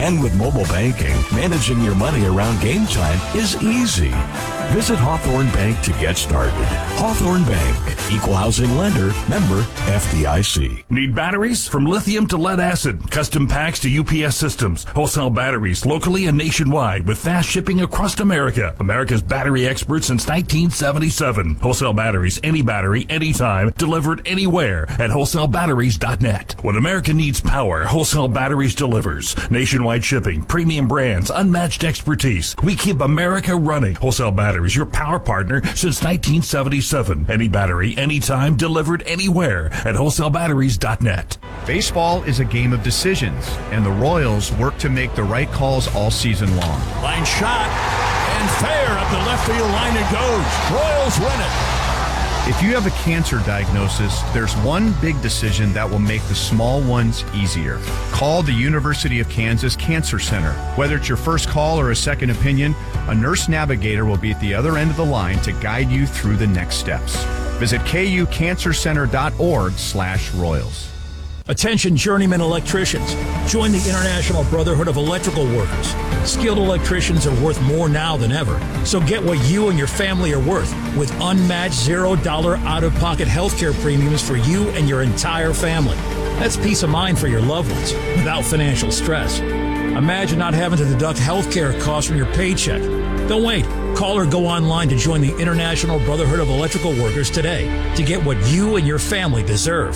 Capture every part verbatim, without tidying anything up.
And with mobile banking, managing your money around game time is easy. Visit Hawthorne Bank to get started. Hawthorne Bank, equal housing lender, member F D I C. Need batteries? From lithium to lead acid, custom packs to U P S systems, wholesale batteries locally and nationwide with fast shipping across America. America's battery expert since nineteen seventy-seven. Wholesale batteries, any battery, anytime, delivered anywhere at wholesale batteries dot net. When America needs power, Wholesale Batteries delivers. Nationwide shipping, premium brands, unmatched expertise. We keep America running. Wholesale Batteries, your power partner since nineteen seventy-seven. Any battery, anytime, delivered anywhere at wholesale batteries dot net. Baseball is a game of decisions, and the Royals work to make the right calls all season long. Line shot, and fair up the left field line it goes. Royals win it. If you have a cancer diagnosis, there's one big decision that will make the small ones easier. Call the University of Kansas Cancer Center. Whether it's your first call or a second opinion, a nurse navigator will be at the other end of the line to guide you through the next steps. Visit kucancercenter.org slash Royals. Attention journeyman electricians. Join the International Brotherhood of Electrical Workers. Skilled electricians are worth more now than ever. So get what you and your family are worth with unmatched zero dollar out-of-pocket healthcare premiums for you and your entire family. That's peace of mind for your loved ones without financial stress. Imagine not having to deduct healthcare costs from your paycheck. Don't wait. Call or go online to join the International Brotherhood of Electrical Workers today to get what you and your family deserve.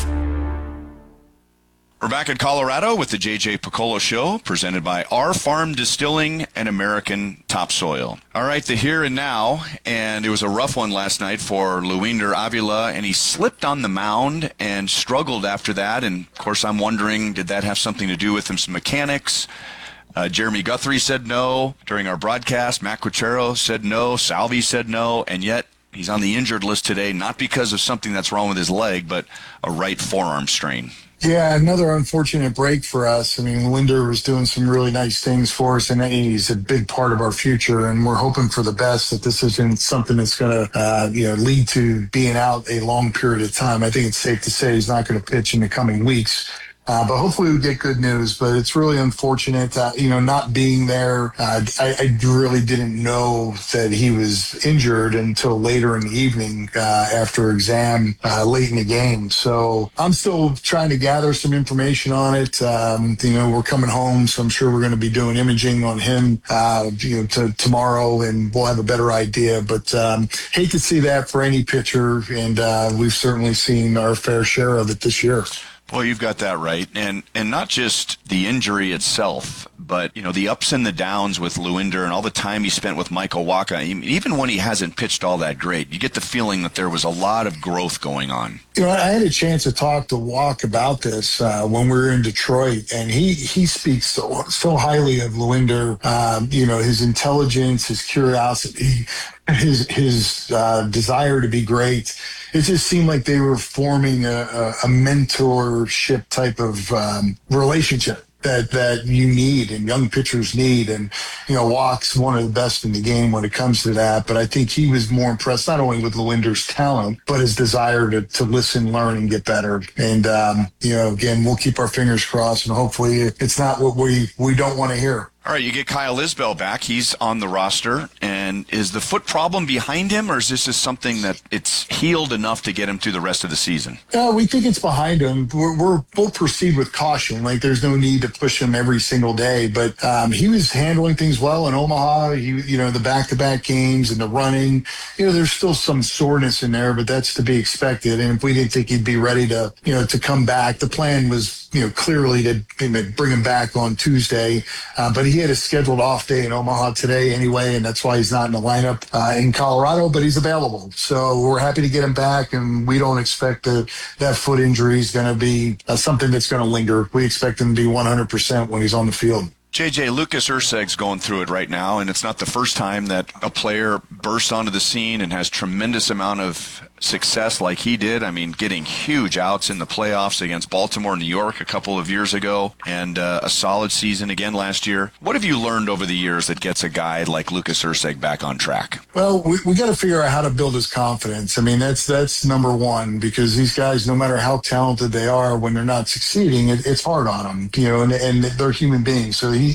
We're back in Colorado with the J J Piccolo Show, presented by Our Farm Distilling and American Topsoil. All right, the here and now, and it was a rough one last night for Luinder Avila, and he slipped on the mound and struggled after that. And, of course, I'm wondering, did that have something to do with some mechanics? Uh, Jeremy Guthrie said no during our broadcast. Matt Quachero said no. Salvi said no, and yet he's on the injured list today, not because of something that's wrong with his leg, but a right forearm strain. Yeah, another unfortunate break for us. I mean, Linder was doing some really nice things for us, and he's a big part of our future, and we're hoping for the best that this isn't something that's going to, uh, you know, lead to being out a long period of time. I think it's safe to say he's not going to pitch in the coming weeks. Uh, but hopefully we get good news. But it's really unfortunate, uh, you know, not being there. Uh, I, I really didn't know that he was injured until later in the evening uh, after exam uh, late in the game. So I'm still trying to gather some information on it. Um, you know, we're coming home, so I'm sure we're going to be doing imaging on him, uh, you know, to, tomorrow, and we'll have a better idea. But um, hate to see that for any pitcher, and uh, we've certainly seen our fair share of it this year. Well, you've got that right. And and not just the injury itself, but, you know, the ups and the downs with Luinder and all the time he spent with Michael Wacha. Even when he hasn't pitched all that great, you get the feeling that there was a lot of growth going on. You know, I had a chance to talk to Walk about this uh, when we were in Detroit, and he, he speaks so, so highly of Luinder, um, you know, his intelligence, his curiosity, his his uh, desire to be great. It just seemed like they were forming a, a, a mentorship type of um, relationship that that you need and young pitchers need. And, you know, Walk's one of the best in the game when it comes to that. But I think he was more impressed not only with Luinder's talent, but his desire to, to listen, learn, and get better. And, um, you know, again, we'll keep our fingers crossed, and hopefully it's not what we, we don't want to hear. All right, you get Kyle Isbell back. He's on the roster. And is the foot problem behind him, or is this just something that it's healed enough to get him through the rest of the season? Uh, we think it's behind him. We're, we're, we'll proceed with caution. Like, there's no need to push him every single day. But um, he was handling things well in Omaha. He, you know, the back-to-back games and the running. You know, there's still some soreness in there, but that's to be expected. And if we didn't think he'd be ready to, you know, to come back, the plan was, you know, clearly to you know, bring him back on Tuesday. Uh, but he had a scheduled off day in Omaha today anyway, and that's why he's not in the lineup uh, in Colorado, but he's available. So we're happy to get him back, and we don't expect that that foot injury is going to be uh, something that's going to linger. We expect him to be one hundred percent when he's on the field. J J, Lucas Urseg's going through it right now, and it's not the first time that a player bursts onto the scene and has tremendous amount of success like he did. I mean, getting huge outs in the playoffs against Baltimore and New York a couple of years ago, and uh, a solid season again last year. What have you learned over the years that gets a guy like Lucas Urseg back on track? Well, we, we got to figure out how to build his confidence. I mean, that's that's number one, because these guys, no matter how talented they are, when they're not succeeding, it, it's hard on them, you know, and, and they're human beings. So he,